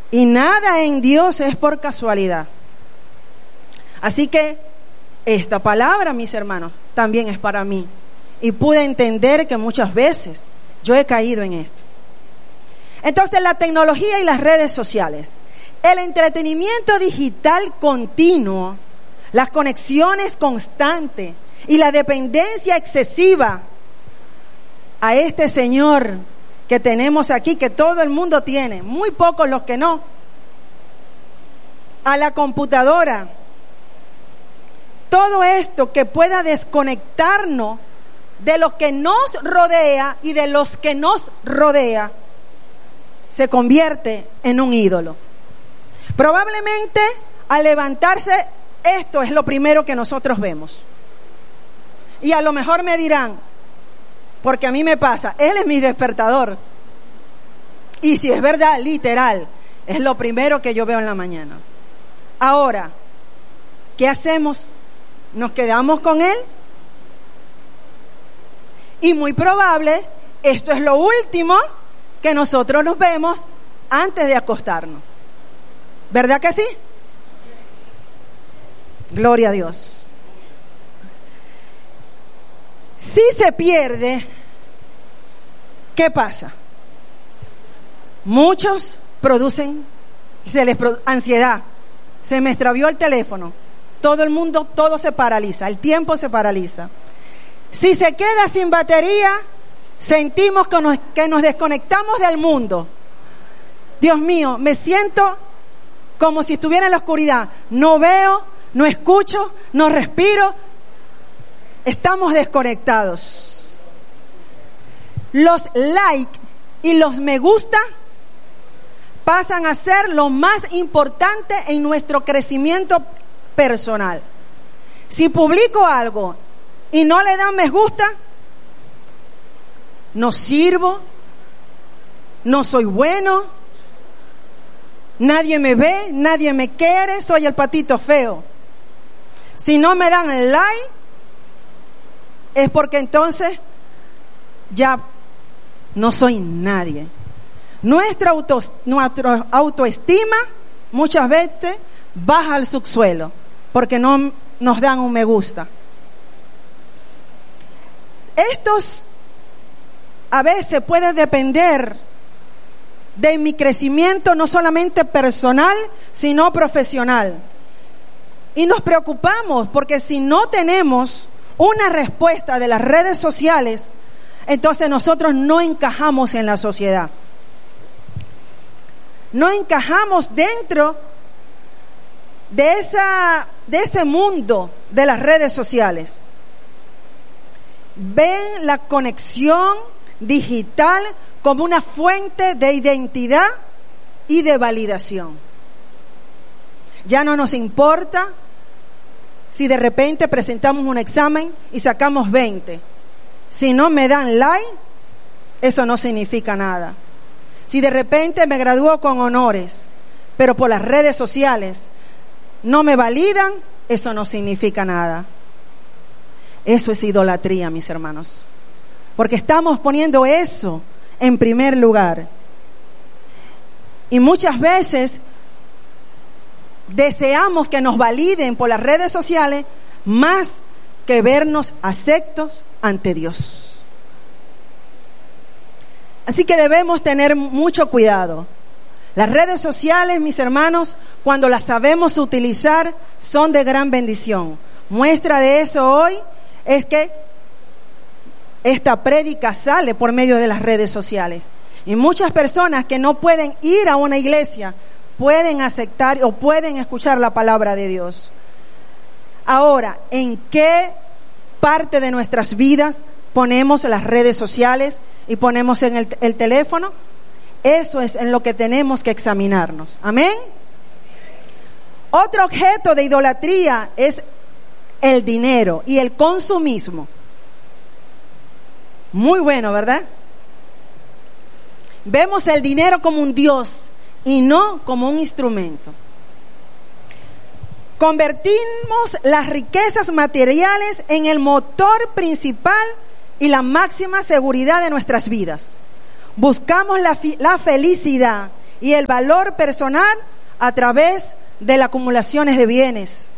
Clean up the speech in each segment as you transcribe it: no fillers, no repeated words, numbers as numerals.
Y nada en Dios es por casualidad. Así que esta palabra, mis hermanos, también es para mí. Y pude entender que muchas veces yo he caído en esto. Entonces, la tecnología y las redes sociales, el entretenimiento digital continuo, las conexiones constantes y la dependencia excesiva a este Señor que tenemos aquí, que todo el mundo tiene, muy pocos los que no, a la computadora, todo esto que pueda desconectarnos de lo que nos rodea y de los que nos rodea, se convierte en un ídolo. Probablemente al levantarse, esto es lo primero que nosotros vemos. Y a lo mejor me dirán, porque a mí me pasa, él es mi despertador. Y si es verdad, literal, es lo primero que yo veo en la mañana. Ahora, ¿qué hacemos? ¿Nos quedamos con él? Y muy probable, esto es lo último que nosotros nos vemos antes de acostarnos. ¿Verdad que sí? Gloria a Dios. Si se pierde, ¿qué pasa? Muchos producen, ansiedad. Se me extravió el teléfono. Todo el mundo, todo se paraliza. El tiempo se paraliza. Si se queda sin batería, sentimos que nos desconectamos del mundo. Dios mío, me siento como si estuviera en la oscuridad. No veo, no escucho, no respiro. Estamos desconectados. Los likes y los me gusta pasan a ser lo más importante en nuestro crecimiento personal. Si publico algo y no le dan me gusta, no sirvo, no soy bueno, nadie me ve, nadie me quiere, soy el patito feo. Si no me dan el like, es porque entonces ya no soy nadie. Nuestra autoestima muchas veces baja al subsuelo porque no nos dan un me gusta. Estos a veces pueden depender de mi crecimiento no solamente personal, sino profesional. Y nos preocupamos porque si no tenemos una respuesta de las redes sociales, entonces nosotros no encajamos en la sociedad. No encajamos dentro de ese mundo de las redes sociales. Ven la conexión digital como una fuente de identidad y de validación. Ya no nos importa si de repente presentamos un examen y sacamos 20. Si no me dan like, eso no significa nada. Si de repente me gradúo con honores, pero por las redes sociales no me validan, eso no significa nada. Eso es idolatría, mis hermanos. Porque estamos poniendo eso en primer lugar. Y muchas veces deseamos que nos validen por las redes sociales más que vernos aceptos ante Dios. Así que debemos tener mucho cuidado. Las redes sociales, mis hermanos, cuando las sabemos utilizar, son de gran bendición. Muestra de eso hoy es que esta prédica sale por medio de las redes sociales. Y muchas personas que no pueden ir a una iglesia pueden aceptar o pueden escuchar la palabra de Dios. Ahora, ¿en qué parte de nuestras vidas ponemos las redes sociales y ponemos en el teléfono? Eso es en lo que tenemos que examinarnos. Amén. Otro objeto de idolatría es el dinero y el consumismo. Muy bueno, ¿verdad? Vemos el dinero como un Dios y no como un instrumento. Convertimos las riquezas materiales en el motor principal y la máxima seguridad de nuestras vidas. Buscamos la felicidad y el valor personal a través de las acumulaciones de bienes.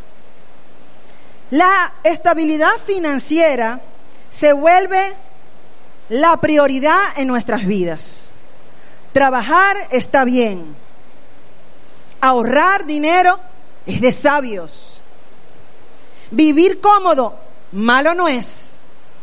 La estabilidad financiera se vuelve la prioridad en nuestras vidas. Trabajar está bien. Ahorrar dinero es de sabios. Vivir cómodo, malo no es.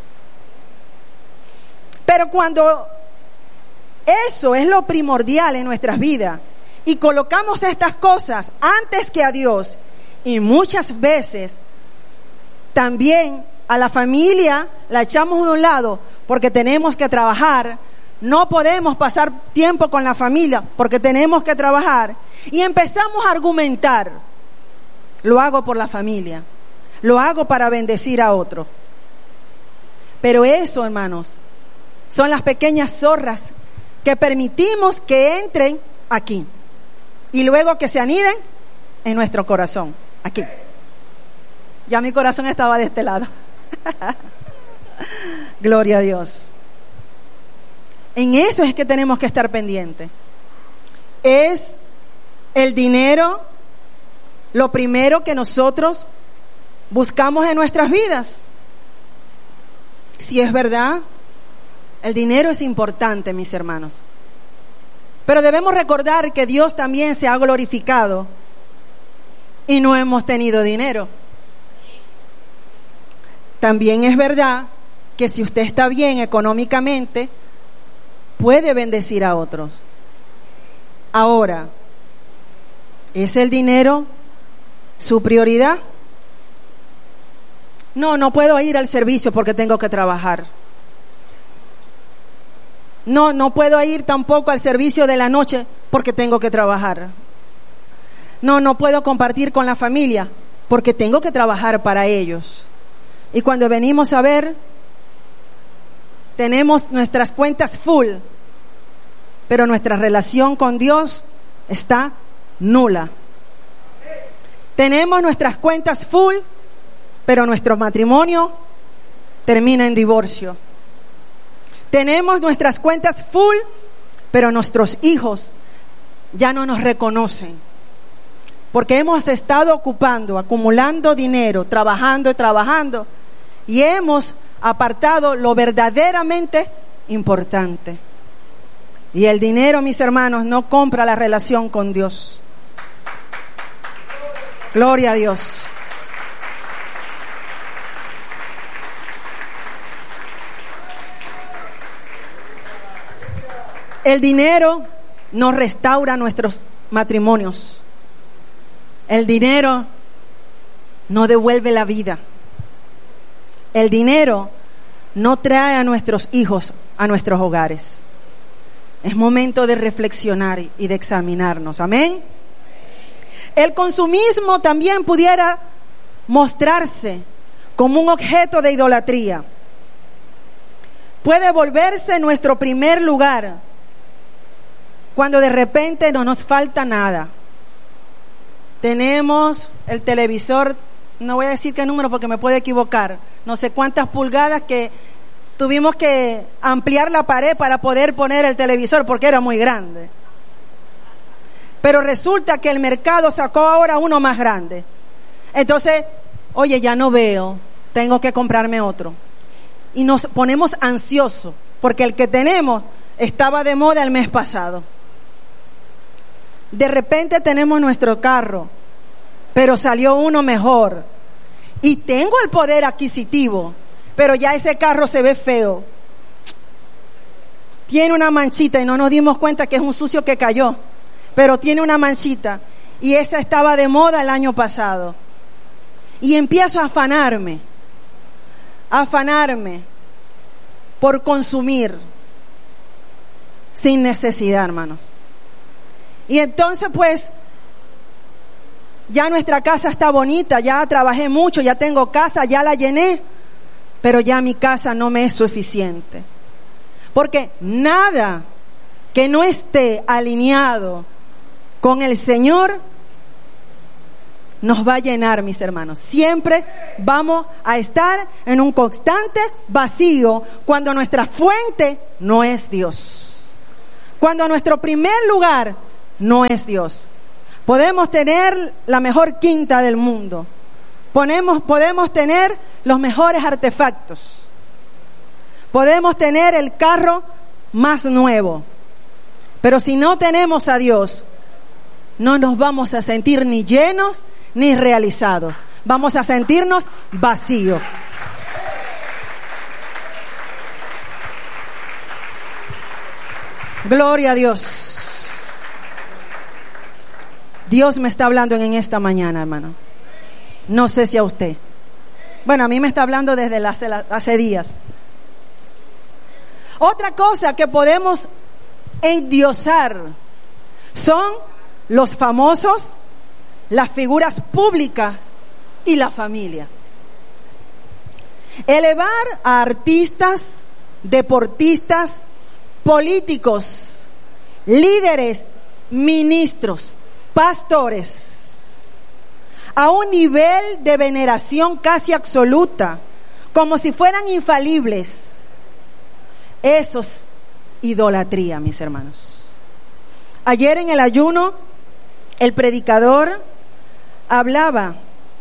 Pero cuando eso es lo primordial en nuestras vidas y colocamos estas cosas antes que a Dios, y muchas veces también a la familia la echamos de un lado porque tenemos que trabajar, no podemos pasar tiempo con la familia porque tenemos que trabajar, y empezamos a argumentar: lo hago por la familia, lo hago para bendecir a otro. Pero eso, hermanos, son las pequeñas zorras que permitimos que entren aquí y luego que se aniden en nuestro corazón, aquí. Ya mi corazón estaba de este lado. Gloria a Dios. En eso es que tenemos que estar pendientes. ¿Es el dinero lo primero que nosotros buscamos en nuestras vidas? Si es verdad, el dinero es importante, mis hermanos. Pero debemos recordar que Dios también se ha glorificado y no hemos tenido dinero. También es verdad que si usted está bien económicamente, puede bendecir a otros. Ahora, ¿es el dinero su prioridad? No puedo ir al servicio porque tengo que trabajar. No puedo ir tampoco al servicio de la noche porque tengo que trabajar. No puedo compartir con la familia porque tengo que trabajar para ellos. Y cuando venimos a ver, tenemos nuestras cuentas full, pero nuestra relación con Dios está nula. Tenemos nuestras cuentas full, pero nuestro matrimonio termina en divorcio. Tenemos nuestras cuentas full, pero nuestros hijos ya no nos reconocen, porque hemos estado acumulando dinero, trabajando, y hemos apartado lo verdaderamente importante. Y el dinero, mis hermanos, no compra la relación con Dios. Gloria a Dios. El dinero no restaura nuestros matrimonios. El dinero no devuelve la vida. El dinero no trae a nuestros hijos a nuestros hogares. Es momento de reflexionar y de examinarnos. Amén. El consumismo también pudiera mostrarse como un objeto de idolatría. Puede volverse nuestro primer lugar cuando de repente no nos falta nada. Tenemos el televisor, no voy a decir qué número porque me puedo equivocar, no sé cuántas pulgadas, que tuvimos que ampliar la pared para poder poner el televisor porque era muy grande. Pero resulta que el mercado sacó ahora uno más grande. Entonces, oye, ya no veo, tengo que comprarme otro. Y nos ponemos ansiosos porque el que tenemos estaba de moda el mes pasado. De repente tenemos nuestro carro, pero salió uno mejor. Y tengo el poder adquisitivo, pero ya ese carro se ve feo. Tiene una manchita y no nos dimos cuenta que es un sucio que cayó, pero tiene una manchita. Y esa estaba de moda el año pasado. Y empiezo a afanarme por consumir sin necesidad, hermanos. Y entonces pues ya nuestra casa está bonita, ya trabajé mucho, ya tengo casa, ya la llené, pero ya mi casa no me es suficiente. Porque nada que no esté alineado con el Señor nos va a llenar, mis hermanos. Siempre vamos a estar en un constante vacío cuando nuestra fuente no es Dios. Cuando nuestro primer lugar no es Dios. Podemos tener la mejor quinta del mundo. Podemos tener los mejores artefactos. Podemos tener el carro más nuevo. Pero si no tenemos a Dios, no nos vamos a sentir ni llenos ni realizados. Vamos a sentirnos vacíos. Gloria a Dios. Dios me está hablando en esta mañana, hermano. No sé si a usted. Bueno, a mí me está hablando desde hace días. Otra cosa que podemos endiosar son los famosos, las figuras públicas y la familia. Elevar a artistas, deportistas, políticos, líderes, ministros, pastores, a un nivel de veneración casi absoluta, como si fueran infalibles. Eso es idolatría, mis hermanos. Ayer en el ayuno, el predicador hablaba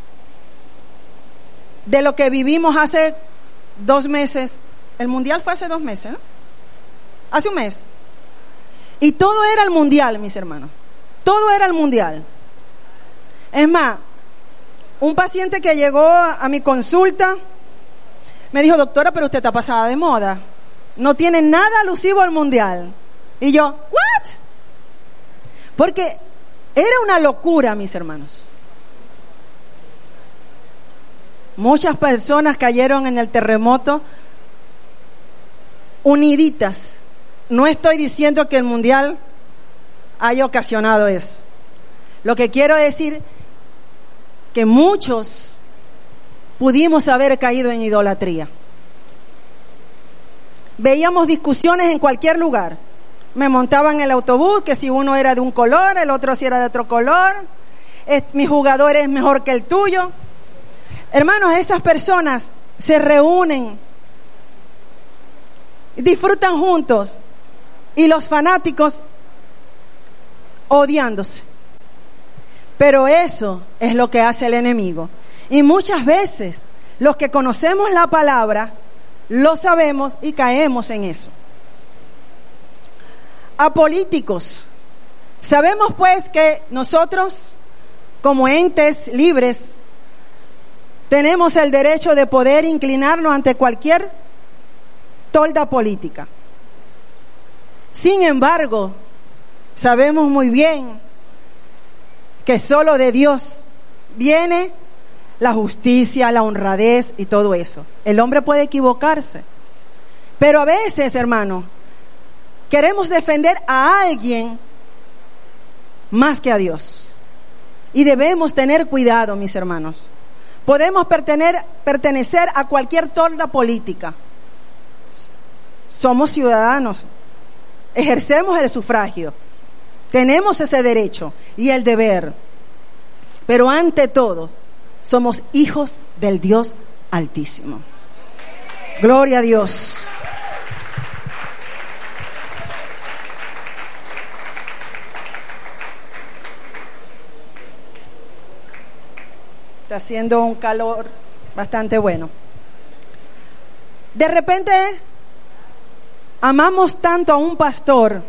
de lo que vivimos hace 2 meses. El mundial fue hace 2 meses, ¿no? Hace un mes. Y todo era el mundial, mis hermanos. Todo era el mundial. Es más, un paciente que llegó a mi consulta me dijo: doctora, pero usted está pasada de moda. No tiene nada alusivo al mundial. Y yo, ¿what? Porque era una locura, mis hermanos. Muchas personas cayeron en el terremoto uniditas. No estoy diciendo que el mundial haya ocasionado eso. Lo que quiero decir que muchos pudimos haber caído en idolatría. Veíamos discusiones en cualquier lugar. Me montaban en el autobús que si uno era de un color, el otro si era de otro color. Mi jugador es mejor que el tuyo. Hermanos, esas personas se reúnen, disfrutan juntos, y los fanáticos odiándose. Pero eso es lo que hace el enemigo. Y muchas veces los que conocemos la palabra lo sabemos y caemos en eso. A políticos. Sabemos pues que nosotros, como entes libres, tenemos el derecho de poder inclinarnos ante cualquier tolda política. Sin embargo, sabemos muy bien que solo de Dios viene la justicia, la honradez y todo eso. El hombre puede equivocarse, pero a veces, hermano, queremos defender a alguien más que a Dios. Y debemos tener cuidado, mis hermanos. Podemos pertenecer a cualquier tolda política. Somos ciudadanos, ejercemos el sufragio, tenemos ese derecho y el deber. Pero ante todo, somos hijos del Dios Altísimo. Gloria a Dios. Está haciendo un calor bastante bueno. De repente amamos tanto a un pastor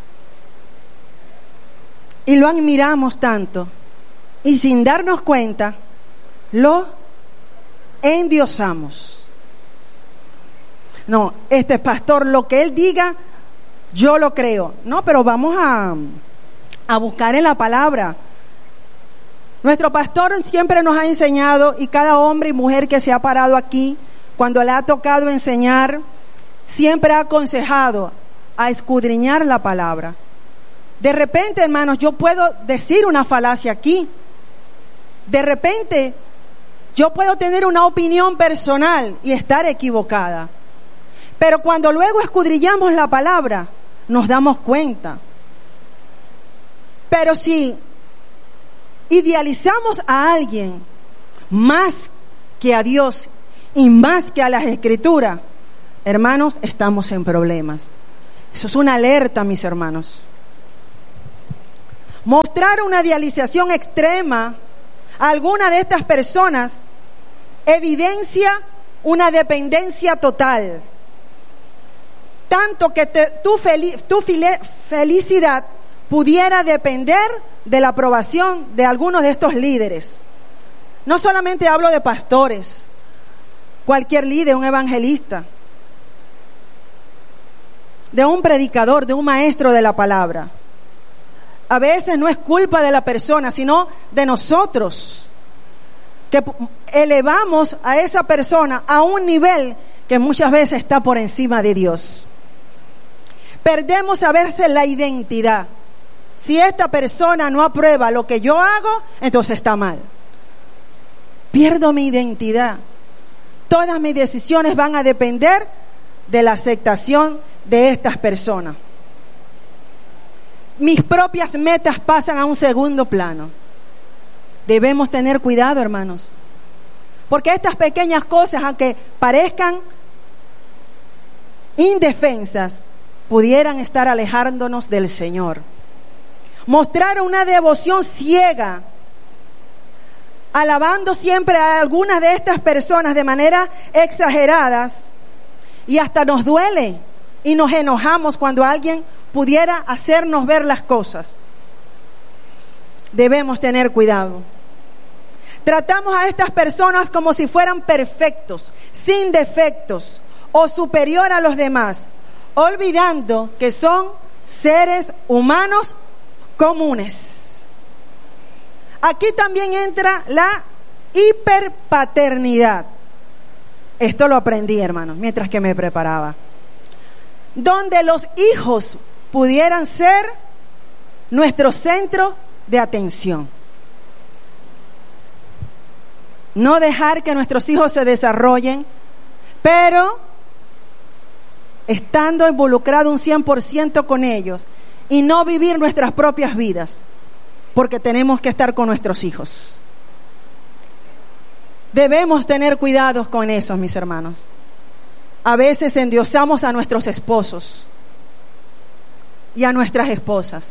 y lo admiramos tanto, y sin darnos cuenta lo endiosamos. No, este pastor, lo que él diga, yo lo creo. No, pero vamos a buscar en la palabra. Nuestro pastor siempre nos ha enseñado, y cada hombre y mujer que se ha parado aquí, cuando le ha tocado enseñar, siempre ha aconsejado a escudriñar la palabra. De repente, hermanos, yo puedo decir una falacia aquí. De repente, yo puedo tener una opinión personal y estar equivocada. Pero cuando luego escudriñamos la palabra, nos damos cuenta. Pero si idealizamos a alguien más que a Dios y más que a las Escrituras, hermanos, estamos en problemas. Eso es una alerta, mis hermanos. Mostrar una idealización extrema a alguna de estas personas evidencia una dependencia total. Tanto que tu felicidad pudiera depender de la aprobación de algunos de estos líderes. No solamente hablo de pastores, cualquier líder, un evangelista, de un predicador, de un maestro de la palabra. A veces no es culpa de la persona, sino de nosotros, que elevamos a esa persona a un nivel que muchas veces está por encima de Dios. Perdemos a veces la identidad. Si esta persona no aprueba lo que yo hago, entonces está mal. Pierdo mi identidad. Todas mis decisiones van a depender de la aceptación de estas personas. Mis propias metas pasan a un segundo plano. Debemos tener cuidado, hermanos, porque estas pequeñas cosas, aunque parezcan indefensas, pudieran estar alejándonos del Señor. Mostrar una devoción ciega, alabando siempre a algunas de estas personas de manera exageradas, y hasta nos duele y nos enojamos cuando alguien pudiera hacernos ver las cosas. Debemos tener cuidado. Tratamos a estas personas como si fueran perfectos, sin defectos o superior a los demás, olvidando que son seres humanos comunes. Aquí también entra la hiperpaternidad. Esto lo aprendí, hermanos, mientras que me preparaba. Donde los hijos pudieran ser nuestro centro de atención. No dejar que nuestros hijos se desarrollen, pero estando involucrado un 100% con ellos y no vivir nuestras propias vidas, porque tenemos que estar con nuestros hijos. Debemos tener cuidado con eso, mis hermanos. A veces endiosamos a nuestros esposos y a nuestras esposas.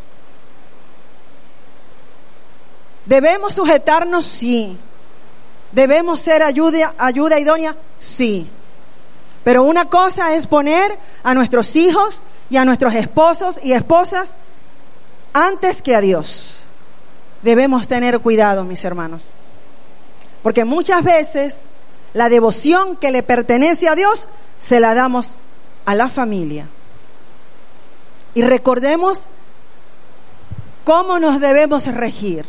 ¿Debemos sujetarnos? Sí. ¿Debemos ser ayuda idónea? Sí. Pero una cosa es poner a nuestros hijos y a nuestros esposos y esposas antes que a Dios. Debemos tener cuidado, mis hermanos, porque muchas veces la devoción que le pertenece a Dios se la damos a la familia. Y recordemos cómo nos debemos regir: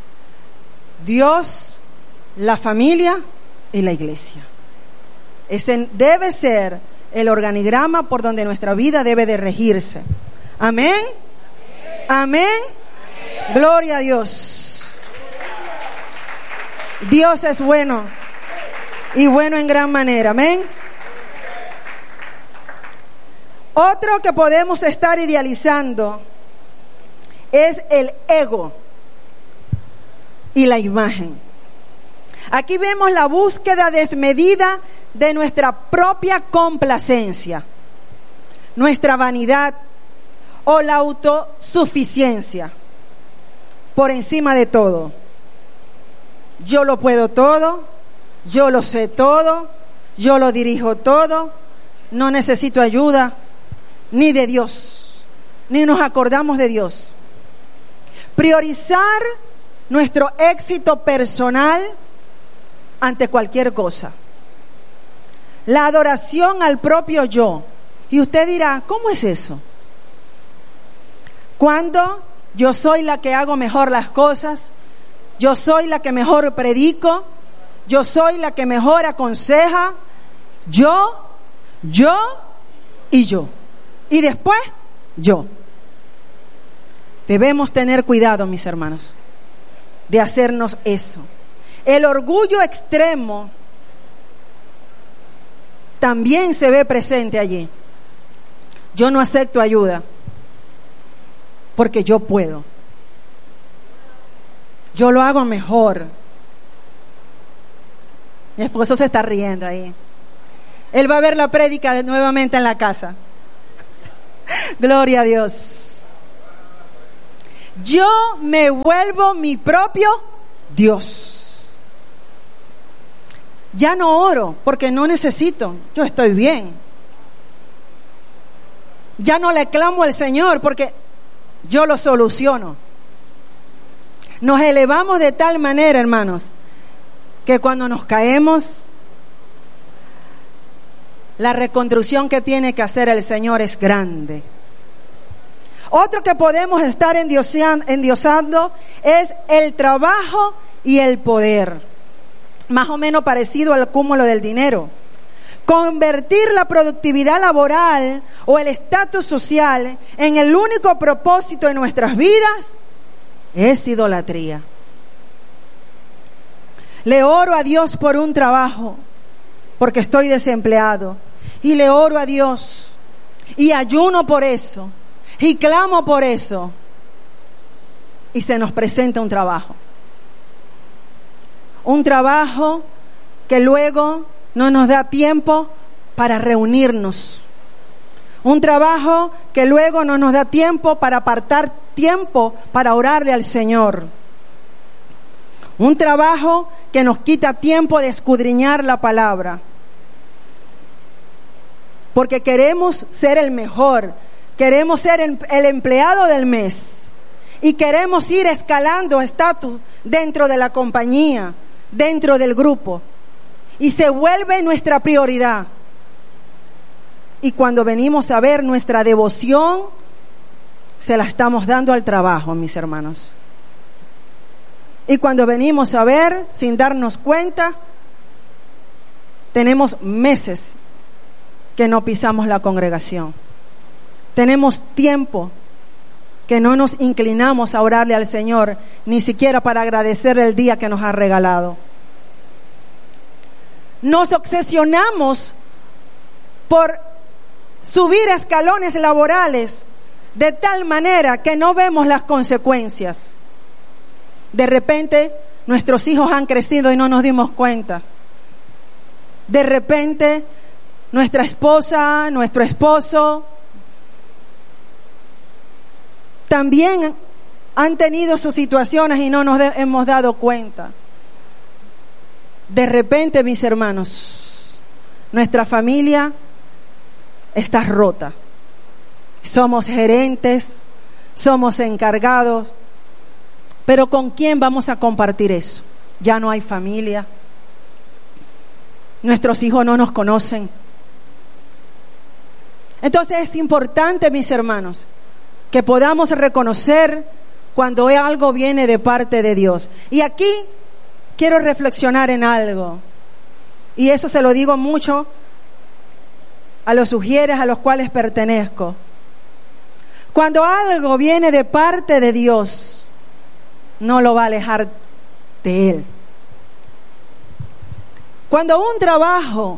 Dios, la familia y la iglesia. Ese debe ser el organigrama por donde nuestra vida debe de regirse. Amén. Amén. Gloria a Dios. Dios es bueno y bueno en gran manera. Amén. Otro que podemos estar idealizando es el ego y la imagen. Aquí vemos la búsqueda desmedida de nuestra propia complacencia, nuestra vanidad o la autosuficiencia por encima de todo. Yo lo puedo todo, yo lo sé todo, yo lo dirijo todo, no necesito ayuda ni de Dios, ni nos acordamos de Dios. Priorizar nuestro éxito personal ante cualquier cosa. La adoración al propio yo. Y usted dirá, ¿cómo es eso? Cuando yo soy la que hago mejor las cosas, yo soy la que mejor predico, yo soy la que mejor aconseja, yo. Y después, yo. Debemos tener cuidado, mis hermanos, de hacernos eso. El orgullo extremo también se ve presente allí. Yo no acepto ayuda porque yo puedo. Yo lo hago mejor. Mi esposo se está riendo ahí. Él va a ver la prédica nuevamente en la casa. Gloria a Dios. yo me vuelvo mi propio Dios. Ya no oro porque no necesito, yo estoy bien. Ya no le clamo al Señor porque yo lo soluciono. Nos elevamos de tal manera, hermanos, que cuando nos caemos, la reconstrucción que tiene que hacer el Señor es grande. Otro que podemos estar endiosando es el trabajo y el poder, más o menos parecido al cúmulo del dinero. Convertir la productividad laboral o el estatus social en el único propósito de nuestras vidas es idolatría. Le oro a Dios por un trabajo, porque estoy desempleado, y le oro a Dios, y ayuno por eso, y clamo por eso, y se nos presenta un trabajo que luego no nos da tiempo para reunirnos, un trabajo que luego no nos da tiempo para apartar tiempo para orarle al Señor, un trabajo que nos quita tiempo de escudriñar la palabra, porque queremos ser el mejor, queremos ser el empleado del mes y queremos ir escalando estatus dentro de la compañía, dentro del grupo, y se vuelve nuestra prioridad. Y cuando venimos a ver, nuestra devoción se la estamos dando al trabajo, mis hermanos. Y cuando venimos a ver, sin darnos cuenta, tenemos meses que no pisamos la congregación. Tenemos tiempo que no nos inclinamos a orarle al Señor, ni siquiera para agradecerle el día que nos ha regalado. Nos obsesionamos por subir escalones laborales de tal manera que no vemos las consecuencias. De repente, nuestros hijos han crecido y no nos dimos cuenta. De repente, nuestra esposa, nuestro esposo, también han tenido sus situaciones y no nos hemos dado cuenta. De repente, mis hermanos, nuestra familia está rota. Somos gerentes, somos encargados, pero ¿con quién vamos a compartir eso? Ya no hay familia. Nuestros hijos no nos conocen. Entonces es importante, mis hermanos, que podamos reconocer cuando algo viene de parte de Dios. Y aquí quiero reflexionar en algo. Y eso se lo digo mucho a los sugieres a los cuales pertenezco. Cuando algo viene de parte de Dios, no lo va a alejar de Él. Cuando un trabajo,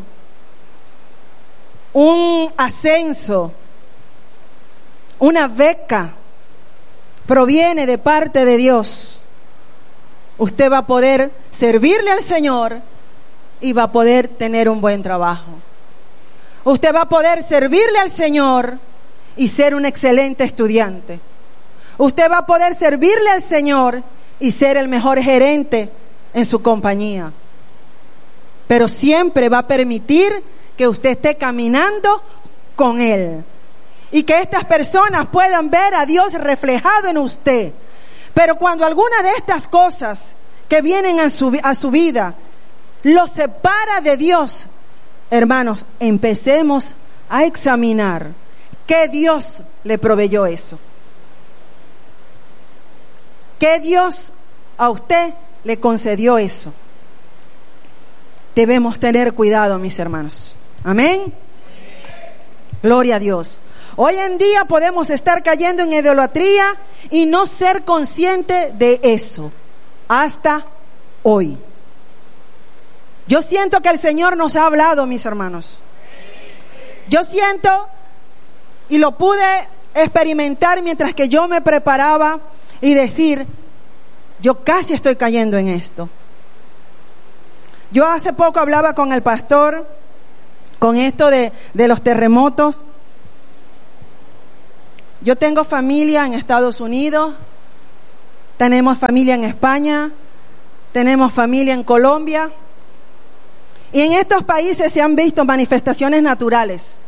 un ascenso, una beca proviene de parte de Dios, usted va a poder servirle al Señor y va a poder tener un buen trabajo. Usted va a poder servirle al Señor y ser un excelente estudiante. Usted va a poder servirle al Señor y ser el mejor gerente en su compañía. Pero siempre va a permitir que usted esté caminando con Él y que estas personas puedan ver a Dios reflejado en usted. Pero cuando alguna de estas cosas que vienen a su vida lo separa de Dios, hermanos, empecemos a examinar qué Dios le proveyó eso. ¿Qué Dios a usted le concedió eso? Debemos tener cuidado, mis hermanos. Amén. Gloria a Dios. Hoy en día podemos estar cayendo en idolatría y no ser consciente de eso hasta hoy. Yo siento que el Señor nos ha hablado, mis hermanos. Yo siento, y lo pude experimentar mientras que yo me preparaba, y decir, yo casi estoy cayendo en esto. Yo hace poco hablaba con el pastor con esto de los terremotos. Yo tengo familia en Estados Unidos tenemos familia en España, tenemos familia en Colombia. Y en estos países se han visto manifestaciones naturales.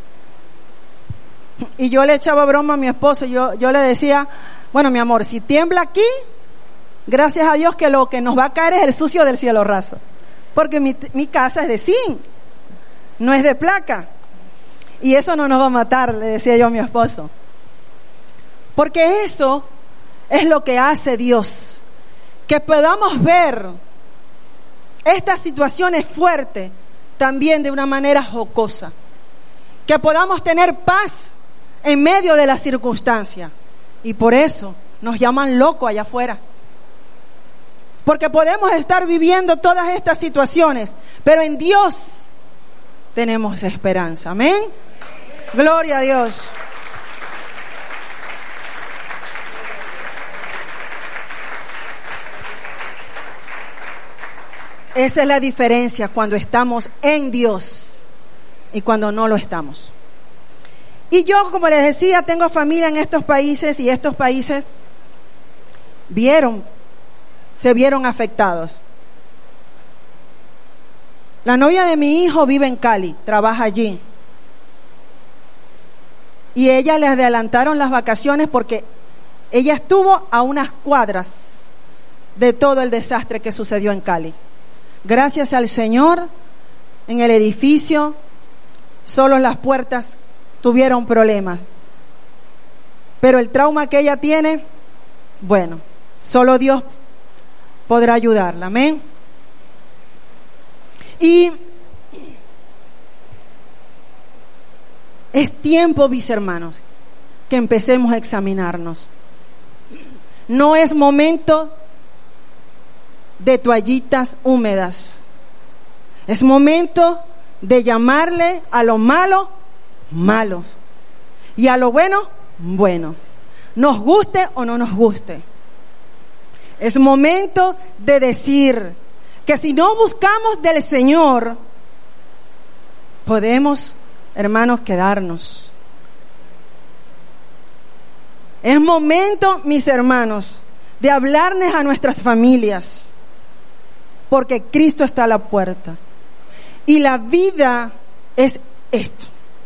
Y yo le echaba broma a mi esposo, yo le decía, bueno, mi amor, si tiembla aquí, gracias a Dios que lo que nos va a caer es el sucio del cielo raso. Porque mi casa es de zinc, no es de placa. Y eso no nos va a matar, le decía yo a mi esposo. Porque eso es lo que hace Dios. Que podamos ver estas situaciones fuertes también de una manera jocosa. Que podamos tener paz en medio de las circunstancias. Y por eso nos llaman locos allá afuera. Porque podemos estar viviendo todas estas situaciones, pero en Dios tenemos esperanza. Amén. Gloria a Dios. Esa es la diferencia cuando estamos en Dios y cuando no lo estamos. Y yo, como les decía, tengo familia en estos países y estos países se vieron afectados. La novia de mi hijo vive en Cali, trabaja allí. Y ella le adelantaron las vacaciones porque ella estuvo a unas cuadras de todo el desastre que sucedió en Cali. Gracias al Señor, en el edificio, solo las puertas tuvieron problemas. Pero el trauma que ella tiene, bueno, solo Dios podrá ayudarla. Amén. Y es tiempo, mis hermanos, que empecemos a examinarnos. No es momento de toallitas húmedas. Es momento de llamarle a lo malo, malo, y a lo bueno, bueno. Nos guste o no nos guste. Es momento de decir que si no buscamos del Señor, podemos, hermanos, quedarnos. Es momento, mis hermanos, de hablarles a nuestras familias, porque Cristo está a la puerta. Y la vida es esto.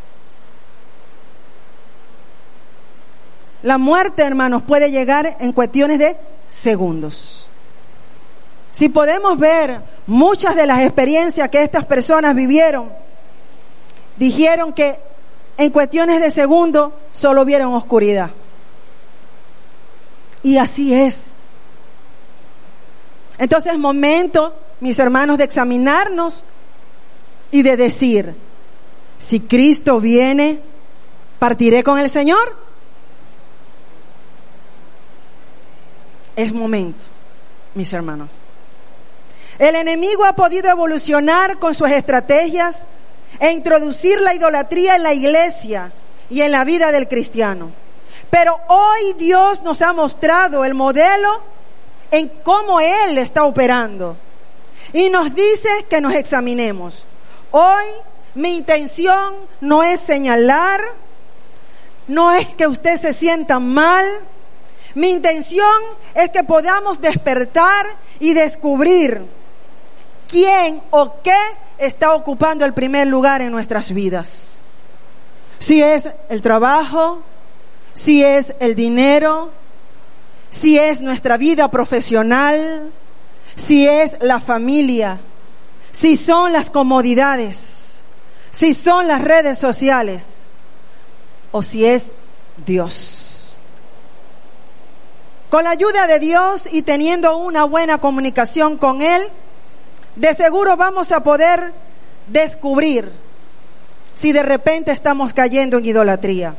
La muerte, hermanos, puede llegar en cuestiones de segundos. Si podemos ver muchas de las experiencias que estas personas vivieron, dijeron que en cuestiones de segundos solo vieron oscuridad. Y así es. Entonces es momento, mis hermanos, de examinarnos y de decir, si Cristo viene, ¿partiré con el Señor? Es momento, mis hermanos. El enemigo ha podido evolucionar con sus estrategias e introducir la idolatría en la iglesia y en la vida del cristiano. Pero hoy Dios nos ha mostrado el modelo en cómo Él está operando. Y nos dice que nos examinemos. Hoy mi intención no es señalar, no es que usted se sienta mal. Mi intención es que podamos despertar y descubrir quién o qué está ocupando el primer lugar en nuestras vidas. Si es el trabajo, si es el dinero, si es nuestra vida profesional, si es la familia, si son las comodidades, si son las redes sociales o si es Dios. Con la ayuda de Dios y teniendo una buena comunicación con Él, de seguro vamos a poder descubrir si de repente estamos cayendo en idolatría.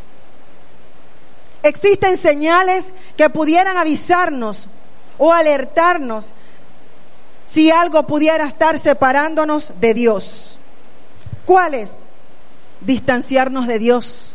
Existen señales que pudieran avisarnos o alertarnos si algo pudiera estar separándonos de Dios. ¿Cuáles? Distanciarnos de Dios.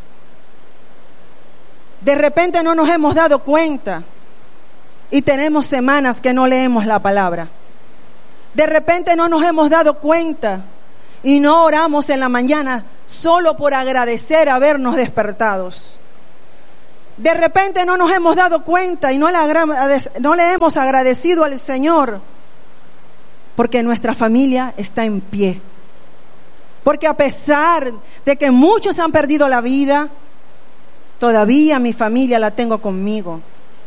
De repente no nos hemos dado cuenta y tenemos semanas que no leemos la palabra. De repente no nos hemos dado cuenta y no oramos en la mañana solo por agradecer habernos despertados. de repente no nos hemos dado cuenta y no le hemos agradecido al Señor, porque nuestra familia está en pie. Porque a pesar de que muchos han perdido la vida, todavía mi familia la tengo conmigo.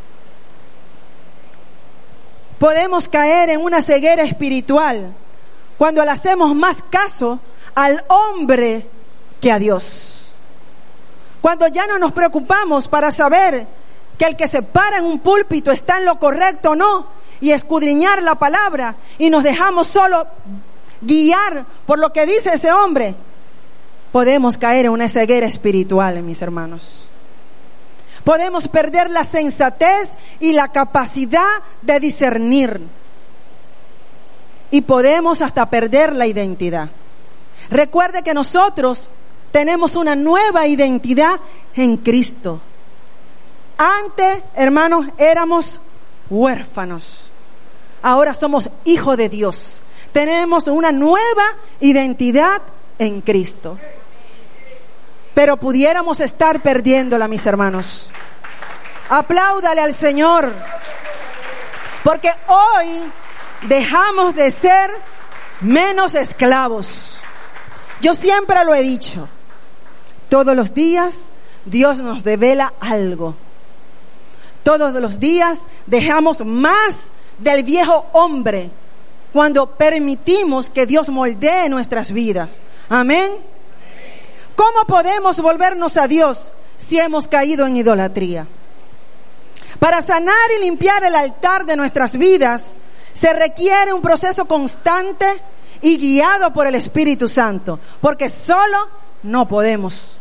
Podemos caer en una ceguera espiritual cuando le hacemos más caso al hombre que a Dios. Cuando ya no nos preocupamos para saber que el que se para en un púlpito está en lo correcto o no, y escudriñar la palabra, y nos dejamos solo guiar por lo que dice ese hombre, podemos caer en una ceguera espiritual, mis hermanos. Podemos perder la sensatez y la capacidad de discernir. Y podemos hasta perder la identidad. Recuerde que nosotros tenemos una nueva identidad en Cristo. Antes, hermanos, éramos huérfanos. Ahora somos hijos de Dios. Tenemos una nueva identidad en Cristo. Pero pudiéramos estar perdiéndola, mis hermanos. Apláudale al Señor. Porque hoy dejamos de ser menos esclavos. Yo siempre lo he dicho. Todos los días Dios nos revela algo. Todos los días dejamos más del viejo hombre cuando permitimos que Dios moldee nuestras vidas. Amén. ¿Cómo podemos volvernos a Dios si hemos caído en idolatría? Para sanar y limpiar el altar de nuestras vidas se requiere un proceso constante y guiado por el Espíritu Santo, porque solo no podemos.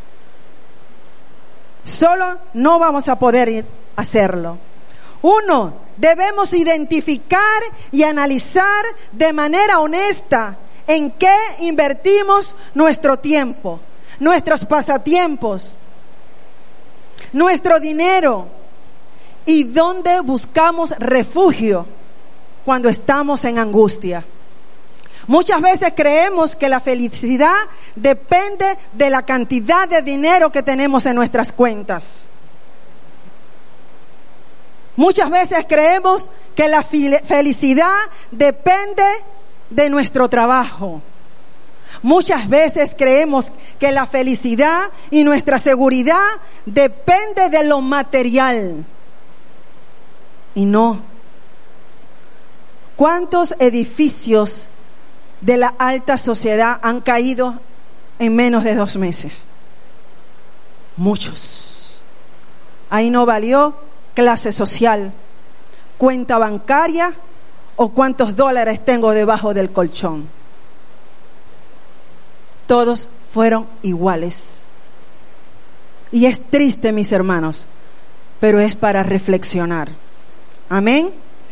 Solo no vamos a poder hacerlo. Uno, debemos identificar y analizar de manera honesta en qué invertimos nuestro tiempo, nuestros pasatiempos, nuestro dinero y dónde buscamos refugio cuando estamos en angustia. Muchas veces creemos que la felicidad depende de la cantidad de dinero que tenemos en nuestras cuentas. Muchas veces creemos que la felicidad depende de nuestro trabajo. Muchas veces creemos que la felicidad y nuestra seguridad depende de lo material. Y no. ¿Cuántos edificios de la alta sociedad han caído en menos de 2 meses? Muchos. Ahí no valió clase social, cuenta bancaria o cuántos dólares tengo debajo del colchón. Todos fueron iguales. Y es triste, mis hermanos, pero es para reflexionar. Amén.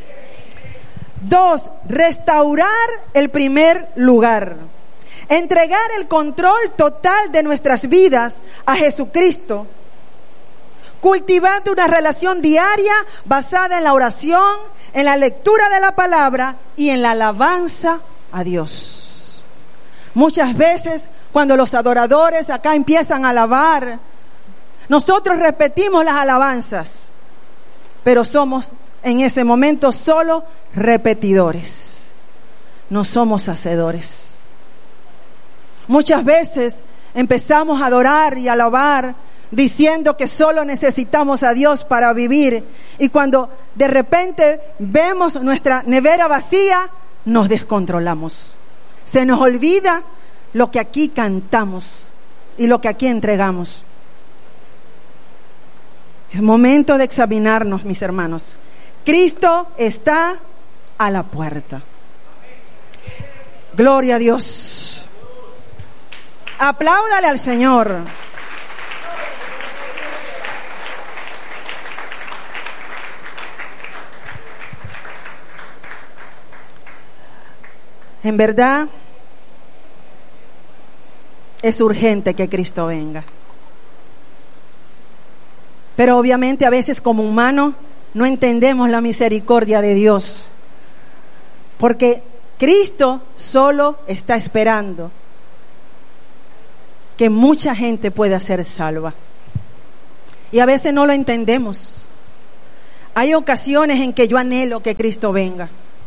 2, restaurar el primer lugar. Entregar el control total de nuestras vidas a Jesucristo. Cultivando una relación diaria basada en la oración, en la lectura de la palabra y en la alabanza a Dios. Muchas veces cuando los adoradores acá empiezan a alabar, nosotros repetimos las alabanzas, pero somos en ese momento solo repetidores, no somos hacedores. Muchas veces empezamos a adorar y alabar diciendo que solo necesitamos a Dios para vivir, y cuando de repente vemos nuestra nevera vacía, nos descontrolamos. Se nos olvida lo que aquí cantamos y lo que aquí entregamos. Es momento de examinarnos, mis hermanos. Cristo está a la puerta. Gloria a Dios. Apláudale al Señor. En verdad, es urgente que Cristo venga. Pero obviamente a veces como humanos no entendemos la misericordia de Dios. Porque Cristo solo está esperando que mucha gente pueda ser salva. Y a veces no lo entendemos. Hay ocasiones en que yo anhelo que Cristo venga,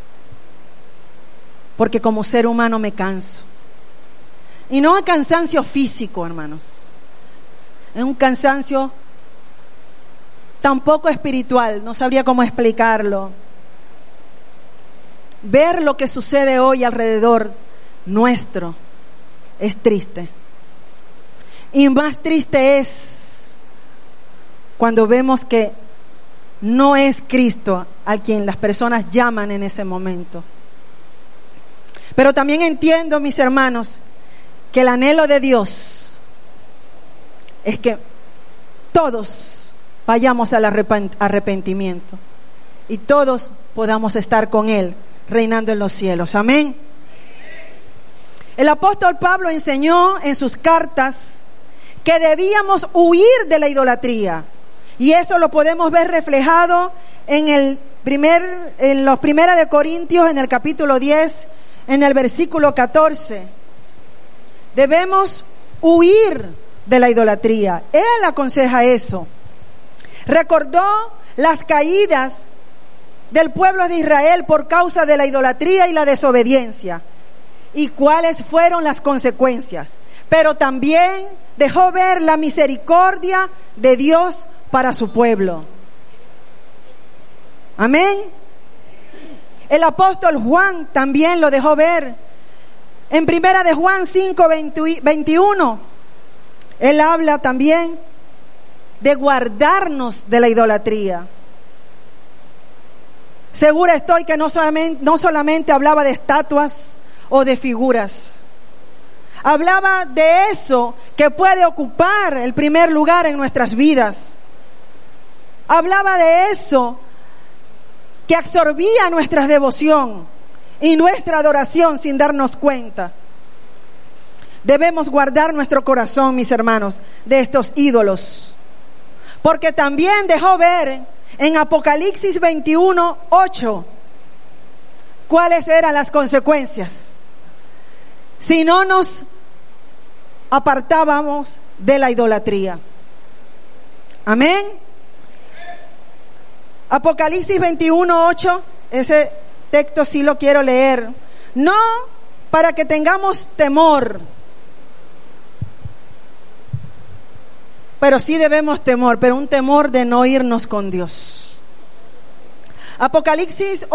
porque como ser humano me canso. Y no es cansancio físico, hermanos. Es un cansancio tampoco espiritual, no sabría cómo explicarlo. Ver lo que sucede hoy alrededor nuestro es triste. Y más triste es cuando vemos que no es Cristo a quien las personas llaman en ese momento. Pero también entiendo, mis hermanos, que el anhelo de Dios es que todos vayamos al arrepentimiento y todos podamos estar con Él reinando en los cielos. Amén. El apóstol Pablo enseñó en sus cartas que debíamos huir de la idolatría, y eso lo podemos ver reflejado en los Primera de Corintios, en el capítulo 10, en el versículo 14. Debemos huir de la idolatría. Él aconseja eso. Recordó las caídas del pueblo de Israel por causa de la idolatría y la desobediencia, y cuáles fueron las consecuencias. Pero también dejó ver la misericordia de Dios para su pueblo. Amén. El apóstol Juan también lo dejó ver. En Primera de Juan 5:21, él habla también de guardarnos de la idolatría. Segura estoy que no solamente hablaba de estatuas o de figuras. Hablaba de eso que puede ocupar el primer lugar en nuestras vidas. Hablaba de eso que absorbía nuestra devoción y nuestra adoración sin darnos cuenta. Debemos guardar nuestro corazón, mis hermanos, de estos ídolos. Porque también dejó ver en Apocalipsis 21:8 cuáles eran las consecuencias si no nos apartábamos de la idolatría. Amén. Apocalipsis 21:8, ese texto sí lo quiero leer. No para que tengamos temor, pero sí debemos temor, pero un temor de no irnos con Dios. Apocalipsis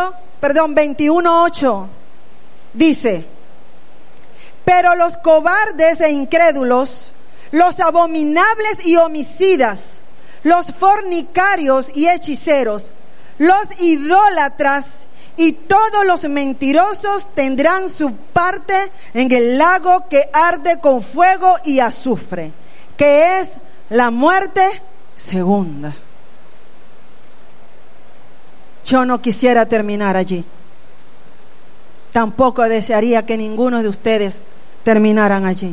21:8 dice: pero los cobardes e incrédulos, los abominables y homicidas, los fornicarios y hechiceros, los idólatras y todos los mentirosos tendrán su parte en el lago que arde con fuego y azufre, que es la muerte segunda. Yo no quisiera terminar allí. Tampoco desearía que ninguno de ustedes terminaran allí.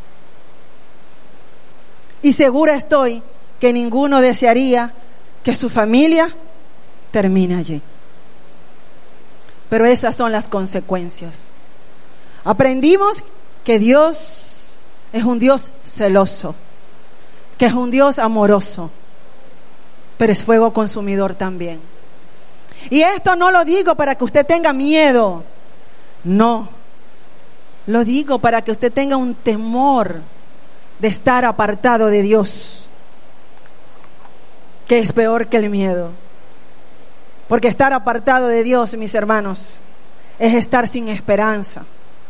Y segura estoy que ninguno desearía que su familia termine allí. Pero esas son las consecuencias. Aprendimos que Dios es un Dios celoso, que es un Dios amoroso, pero es fuego consumidor también. Y esto no lo digo para que usted tenga miedo, no, lo digo para que usted tenga un temor de estar apartado de Dios, que es peor que el miedo. Porque estar apartado de Dios, mis hermanos, es estar sin esperanza.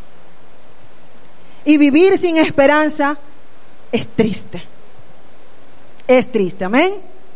Y vivir sin esperanza es triste. Es triste, amén.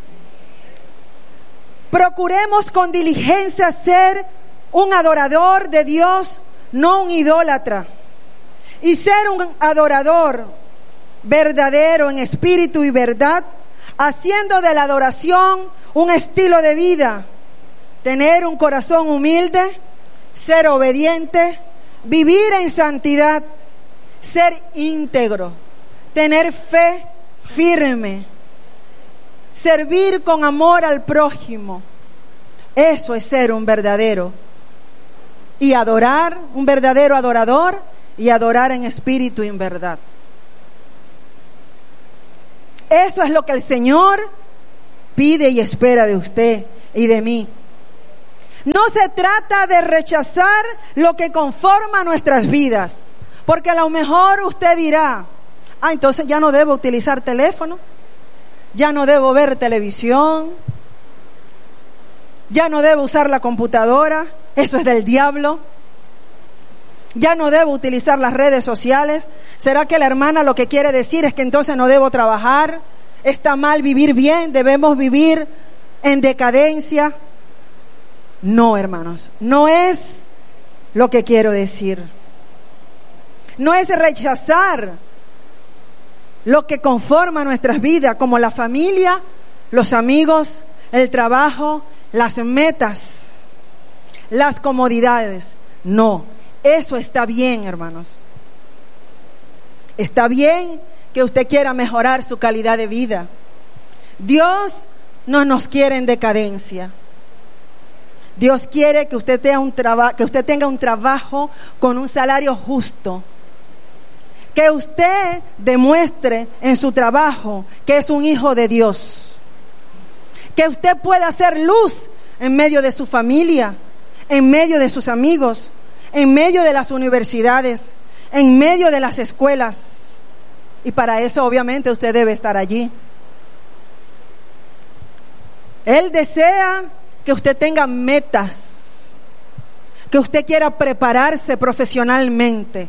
Procuremos con diligencia ser un adorador de Dios, no un idólatra. Y ser un adorador verdadero en espíritu y verdad, haciendo de la adoración un estilo de vida. Tener un corazón humilde, ser obediente, vivir en santidad, ser íntegro, tener fe firme, servir con amor al prójimo. Eso es ser un verdadero. Y adorar, un verdadero adorador, y adorar en espíritu y en verdad. Eso es lo que el Señor pide y espera de usted y de mí. No se trata de rechazar lo que conforma nuestras vidas, porque a lo mejor usted dirá, entonces ya no debo utilizar teléfono, ya no debo ver televisión, ya no debo usar la computadora, eso es del diablo, ya no debo utilizar las redes sociales. ¿Será que la hermana lo que quiere decir es que entonces no debo trabajar? ¿Está mal vivir bien? ¿Debemos vivir en decadencia? No, hermanos, no es lo que quiero decir. No es rechazar lo que conforma nuestras vidas, como la familia, los amigos, el trabajo, las metas, las comodidades. No, eso está bien, hermanos. Está bien que usted quiera mejorar su calidad de vida. Dios no nos quiere en decadencia. Dios quiere que usted tenga un trabajo con un salario justo. Que usted demuestre en su trabajo que es un hijo de Dios. Que usted pueda hacer luz en medio de su familia, en medio de sus amigos, en medio de las universidades, en medio de las escuelas. Y para eso obviamente usted debe estar allí. Él desea que usted tenga metas, que usted quiera prepararse profesionalmente,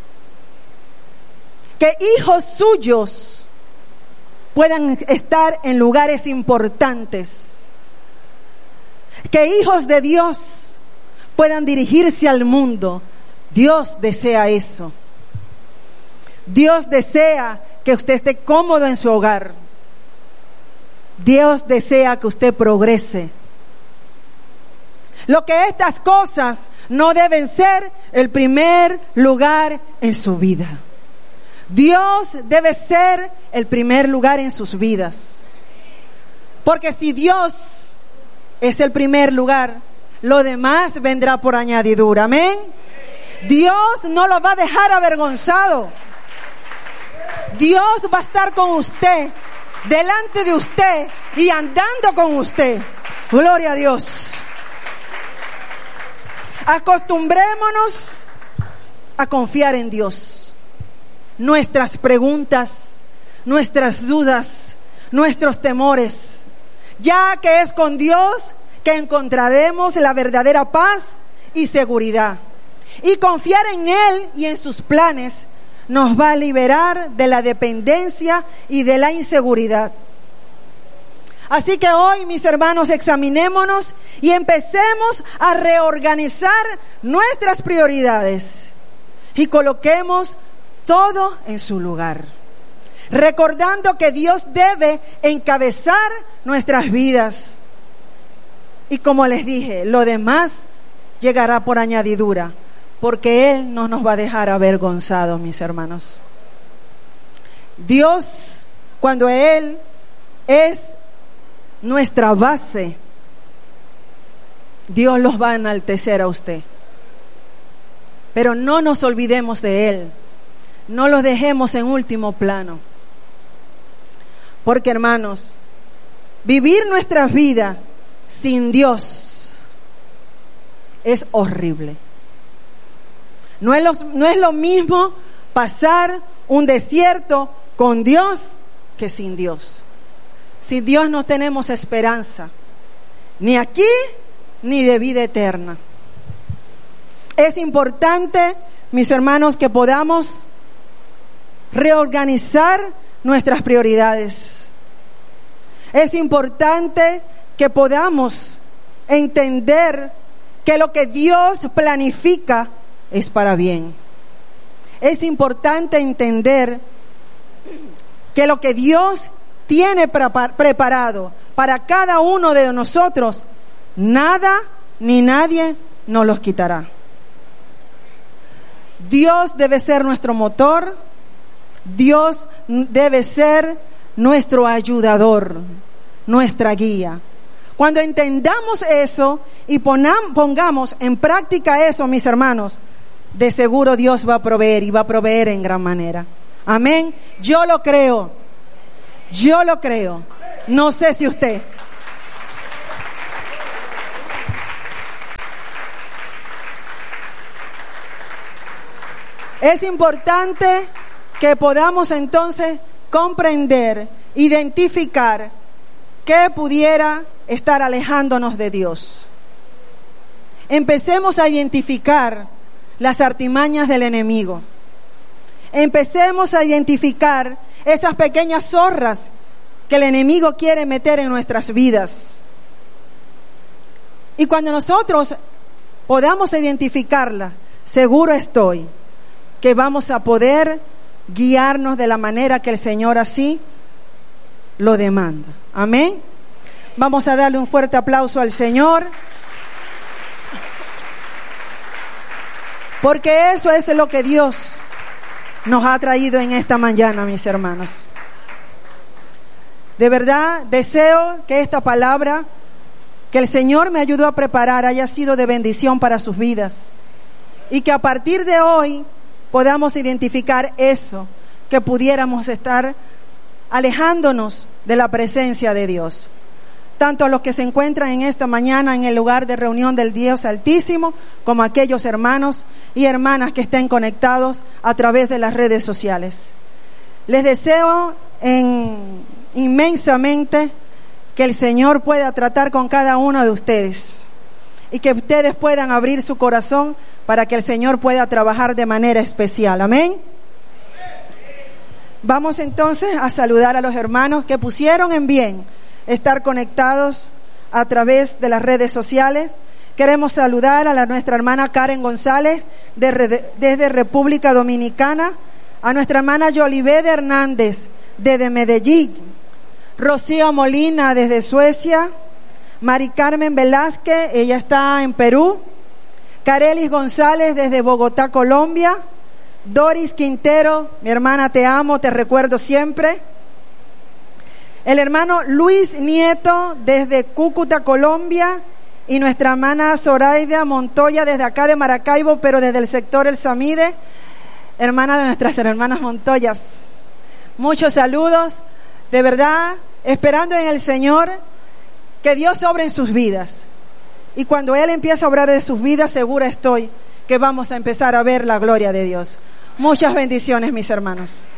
que hijos suyos puedan estar en lugares importantes, que hijos de Dios puedan dirigirse al mundo. Dios desea eso. Dios desea que usted esté cómodo en su hogar. Dios desea que usted progrese. Lo que estas cosas no deben ser el primer lugar en su vida. Dios debe ser el primer lugar en sus vidas. Porque si Dios es el primer lugar, lo demás vendrá por añadidura. Amén. Dios no lo va a dejar avergonzado. Dios va a estar con usted, delante de usted y andando con usted. Gloria a Dios. Acostumbrémonos a confiar en Dios. Nuestras preguntas, nuestras dudas, nuestros temores, ya que es con Dios que encontraremos la verdadera paz y seguridad. Y confiar en Él y en sus planes nos va a liberar de la dependencia y de la inseguridad. Así que hoy, mis hermanos, examinémonos y empecemos a reorganizar nuestras prioridades y coloquemos todo en su lugar, recordando que Dios debe encabezar nuestras vidas. Y como les dije, lo demás llegará por añadidura, porque Él no nos va a dejar avergonzados, mis hermanos. Dios, cuando Él es nuestra base, Dios los va a enaltecer a usted. Pero no nos olvidemos de Él, no los dejemos en último plano. Porque, hermanos, vivir nuestras vidas sin Dios es horrible. No es lo mismo pasar un desierto con Dios que sin Dios. Sin Dios no tenemos esperanza, ni aquí ni de vida eterna. Es importante, mis hermanos, que podamos reorganizar nuestras prioridades. Es importante que podamos entender que lo que Dios planifica es para bien. Es importante entender que lo que Dios tiene preparado para cada uno de nosotros, nada ni nadie nos los quitará. Dios debe ser nuestro motor. Dios debe ser nuestro ayudador, nuestra guía. Cuando entendamos eso y pongamos en práctica eso, mis hermanos, de seguro Dios va a proveer y va a proveer en gran manera. Amén. Yo lo creo. Yo lo creo. No sé si usted. Es importante que podamos entonces comprender, identificar qué pudiera estar alejándonos de Dios. Empecemos a identificar las artimañas del enemigo. Empecemos a identificar esas pequeñas zorras que el enemigo quiere meter en nuestras vidas. Y cuando nosotros podamos identificarlas, seguro estoy que vamos a poder guiarnos de la manera que el Señor así lo demanda. Amén. Vamos a darle un fuerte aplauso al Señor, porque eso es lo que Dios nos ha traído en esta mañana, mis hermanos. De verdad, deseo que esta palabra que el Señor me ayudó a preparar haya sido de bendición para sus vidas, y que a partir de hoy podamos identificar eso que pudiéramos estar alejándonos de la presencia de Dios. Tanto los que se encuentran en esta mañana en el lugar de reunión del Dios Altísimo, como aquellos hermanos y hermanas que estén conectados a través de las redes sociales. Les deseo inmensamente que el Señor pueda tratar con cada uno de ustedes y que ustedes puedan abrir su corazón para que el Señor pueda trabajar de manera especial. Amén. Vamos entonces a saludar a los hermanos que pusieron en bien estar conectados a través de las redes sociales. Queremos saludar a nuestra hermana Karen González desde República Dominicana, a nuestra hermana Yolibede Hernández desde Medellín, Rocío Molina desde Suecia, Mari Carmen Velázquez, ella está en Perú, Carelis González desde Bogotá, Colombia, Doris Quintero, mi hermana, te amo, te recuerdo siempre. El hermano Luis Nieto desde Cúcuta, Colombia, y nuestra hermana Zoraida Montoya desde acá de Maracaibo, pero desde el sector El Samide, hermana de nuestras hermanas Montoyas. Muchos saludos, de verdad, esperando en el Señor que Dios obre en sus vidas. Y cuando Él empieza a obrar de sus vidas, segura estoy que vamos a empezar a ver la gloria de Dios. Muchas bendiciones, mis hermanos.